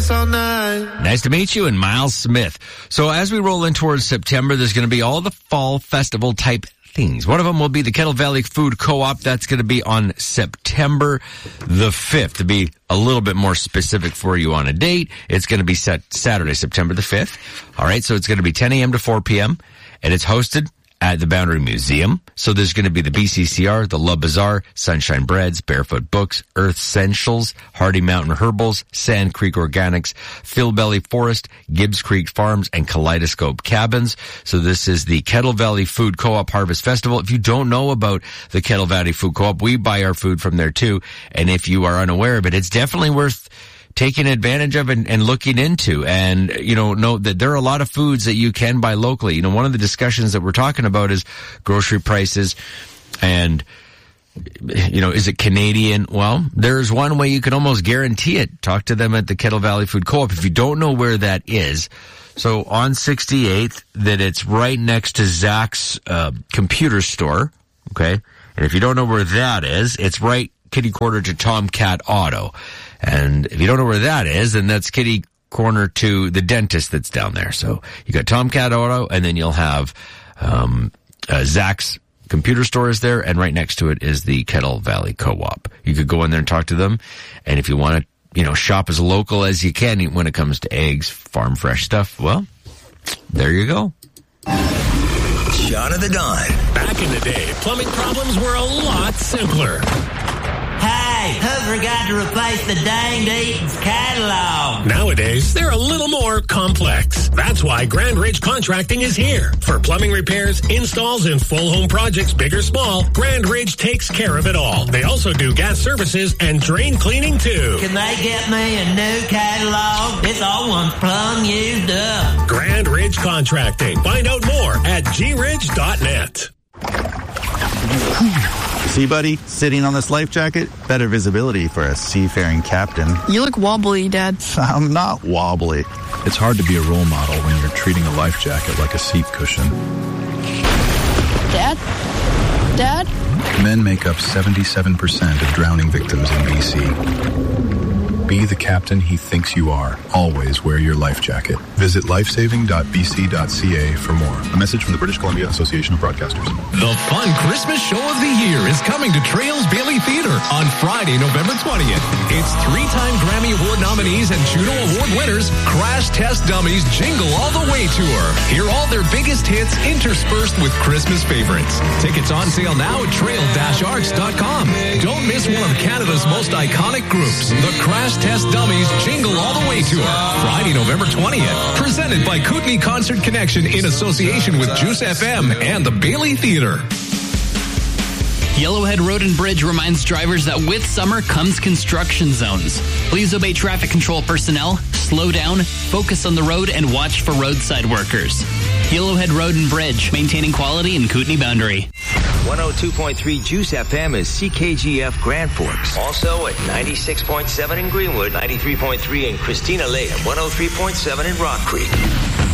dance all night. Nice to meet you, and Miles Smith. So as we roll in towards September, there's going to be all the fall festival type things. One of them will be the Kettle Valley Food Co-op. That's going to be on September the 5th. To be a little bit more specific for you on a date, it's going to be Saturday, September the 5th. All right, so it's going to be 10 a.m. to 4 p.m., and it's hosted at the Boundary Museum. So there's going to be the BCCR, the Love Bazaar, Sunshine Breads, Barefoot Books, Earth Essentials, Hardy Mountain Herbals, Sand Creek Organics, Fillbelly Forest, Gibbs Creek Farms, and Kaleidoscope Cabins. So this is the Kettle Valley Food Co-op Harvest Festival. If you don't know about the Kettle Valley Food Co-op, we buy our food from there too. And if you are unaware of it, it's definitely worth taking advantage of and looking into. And, know that there are a lot of foods that you can buy locally. One of the discussions that we're talking about is grocery prices and, is it Canadian? Well, there's one way you can almost guarantee it. Talk to them at the Kettle Valley Food Co-op. If you don't know where that is, so on 68th, that it's right next to Zach's computer store, okay? And if you don't know where that is, it's right kitty corner to Tomcat Auto. And if you don't know where that is, then that's kitty corner to the dentist that's down there. So you got Tomcat Auto, and then you'll have Zach's computer store is there, and right next to it is the Kettle Valley Co-op. You could go in there and talk to them, and if you want to, shop as local as you can when it comes to eggs, farm fresh stuff, well, there you go. Shot of the Dawn. Back in the day, plumbing problems were a lot simpler. Hey, who forgot to replace the danged Eaton's catalog? Nowadays, they're a little more complex. That's why Grand Ridge Contracting is here. For plumbing repairs, installs, and full home projects, big or small, Grand Ridge takes care of it all. They also do gas services and drain cleaning, too. Can they get me a new catalog? This old one's plumb used up. Grand Ridge Contracting. Find out more at gridge.net. See, buddy, sitting on this life jacket, better visibility for a seafaring captain. You look wobbly, Dad. I'm not wobbly. It's hard to be a role model when you're treating a life jacket like a seat cushion. Dad? Dad? Men make up 77% of drowning victims in BC. Be the captain he thinks you are. Always wear your life jacket. Visit lifesaving.bc.ca for more. A message from the British Columbia Association of Broadcasters. The fun Christmas show of the year is coming to Trails Bailey Theatre on Friday, November 20th. It's 3-time Grammy Award nominees and Juno Award winners Crash Test Dummies Jingle All the Way Tour. Hear all their biggest hits interspersed with Christmas favorites. Tickets on sale now at trail-arts.com. Don't miss one of Canada's most iconic groups, the Crash Test Dummies Jingle All the Way Tour, Friday, November 20th. Presented by Kootenay Concert Connection in association with Juice FM and the Bailey Theatre. Yellowhead Road and Bridge reminds drivers that with summer comes construction zones. Please obey traffic control personnel, slow down, focus on the road, and watch for roadside workers. Yellowhead Road and Bridge, maintaining quality in Kootenay Boundary. 102.3 Juice FM is CKGF Grand Forks. Also at 96.7 in Greenwood, 93.3 in Christina Lake, and 103.7 in Rock Creek.